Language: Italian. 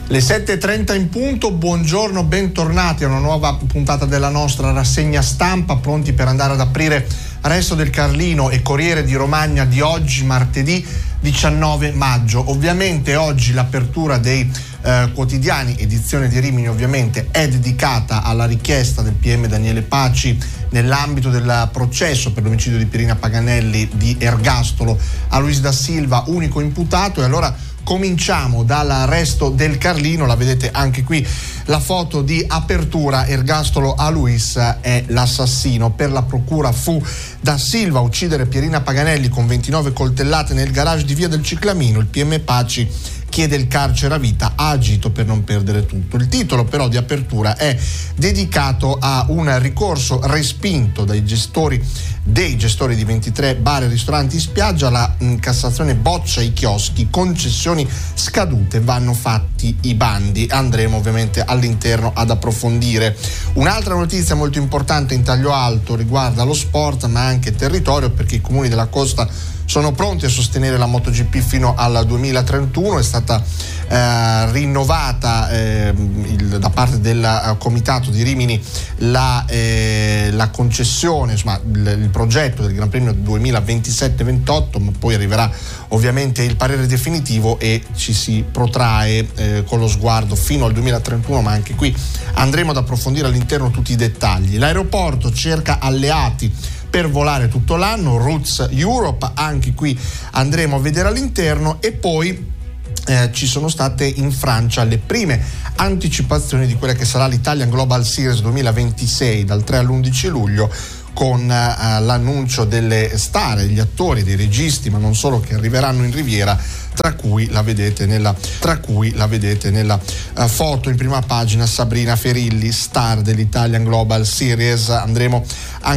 Le 7:30 in punto, buongiorno, bentornati a una nuova puntata della nostra rassegna stampa, pronti per andare ad aprire Resto del Carlino e Corriere di Romagna di oggi, martedì 19 maggio. Ovviamente oggi l'apertura dei quotidiani, edizione di Rimini ovviamente, è dedicata alla richiesta del PM Daniele Paci nell'ambito del processo per l'omicidio di Pierina Paganelli di Ergastolo a Luis da Silva, unico imputato. E allora cominciamo dal Resto del Carlino, la vedete anche qui la foto di apertura. Ergastolo a Luis è l'assassino. Per la procura fu da Silva a uccidere Pierina Paganelli con 29 coltellate nel garage di via del Ciclamino. Il PM Paci chiede il carcere a vita, ha agito per non perdere tutto. Il titolo però di apertura è dedicato a un ricorso respinto dei gestori di 23 bar e ristoranti in spiaggia. La Cassazione boccia i chioschi, concessioni scadute, vanno fatti i bandi. Andremo ovviamente all'interno ad approfondire. Un'altra notizia molto importante in taglio alto riguarda lo sport ma anche territorio, perché i comuni della costa sono pronti a sostenere la MotoGP fino al 2031. È stata rinnovata da parte del comitato di Rimini la concessione, insomma il progetto del Gran Premio 2027-28, ma poi arriverà ovviamente il parere definitivo e ci si protrae con lo sguardo fino al 2031, ma anche qui andremo ad approfondire all'interno tutti i dettagli. L'aeroporto cerca alleati per volare tutto l'anno, Roots Europe, anche qui andremo a vedere all'interno. E poi ci sono state in Francia le prime anticipazioni di quella che sarà l'Italian Global Series 2026 dal 3 all'11 luglio, con l'annuncio delle star, degli attori, dei registi, ma non solo, che arriveranno in Riviera, tra cui la vedete nella foto in prima pagina Sabrina Ferilli, star dell'Italian Global Series. Andremo anche